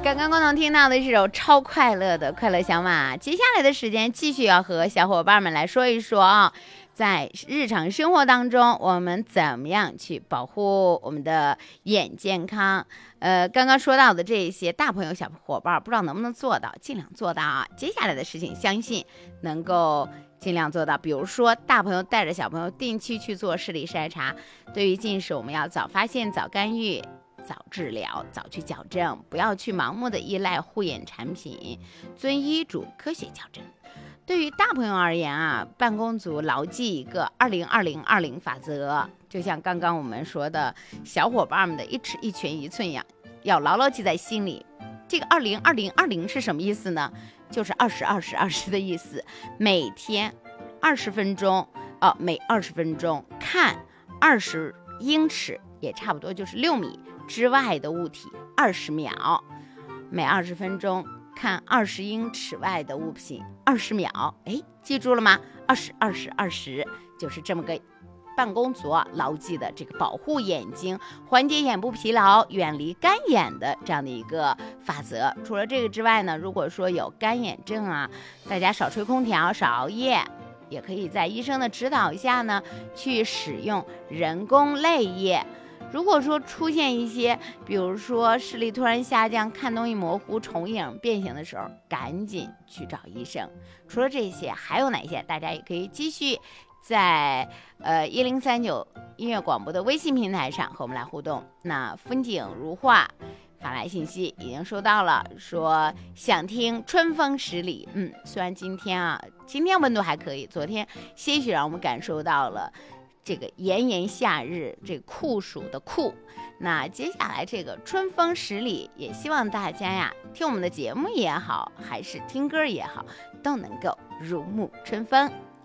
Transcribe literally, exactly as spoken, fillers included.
刚刚共同听到的是首超快乐的快乐小马，接下来的时间继续要和小伙伴们来说一说啊，在日常生活当中我们怎么样去保护我们的眼健康。呃，刚刚说到的这些大朋友小伙伴不知道能不能做到，尽量做到啊。接下来的事情相信能够尽量做到，比如说大朋友带着小朋友定期去做视力筛查，对于近视我们要早发现早干预，早治疗，早去矫正，不要去盲目的依赖护眼产品，遵医嘱科学矫正。对于大朋友而言啊，办公族牢记一个二零二零二零法则，就像刚刚我们说的小伙伴们的一尺一拳一寸一样，要牢牢记在心里。这个二零二零二零是什么意思呢？就是二十二十二十的意思，每天二十分钟哦，每二十分钟看二十英尺，也差不多就是六米之外的物体二十秒，每二十分钟看二十英尺外的物品二十秒。哎，记住了吗？二十二十二十，就是这么个办公族啊牢记的这个保护眼睛、缓解眼部疲劳、远离干眼的这样的一个法则。除了这个之外呢，如果说有干眼症啊，大家少吹空调，少熬夜，也可以在医生的指导下呢，去使用人工泪液。如果说出现一些，比如说视力突然下降、看东西模糊、重影、变形的时候，赶紧去找医生。除了这些，还有哪些？大家也可以继续在呃一零三九音乐广播的微信平台上和我们来互动。那风景如画发来信息已经收到了，说想听春风十里。嗯，虽然今天啊，今天温度还可以，昨天些许让我们感受到了这个炎炎夏日，这个酷暑的酷。那接下来这个春风十里，也希望大家呀，听我们的节目也好，还是听歌也好，都能够如沐春风。